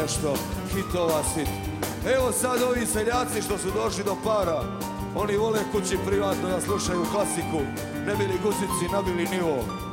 nešto hitova sit. Evo sad ovi seljaci što su došli do para, oni vole kući privatno da slušaju klasiku, ne bi li guzici nabili nivo.